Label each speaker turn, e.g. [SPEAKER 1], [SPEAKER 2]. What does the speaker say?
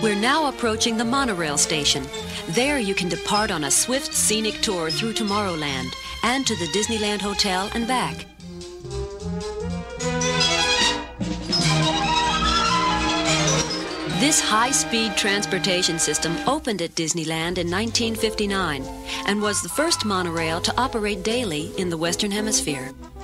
[SPEAKER 1] We're now approaching the monorail station. There you can depart on a swift, scenic tour through Tomorrowland and to the Disneyland Hotel and back. This high-speed transportation system opened at Disneyland in 1959 and was the first monorail to operate daily in the Western Hemisphere.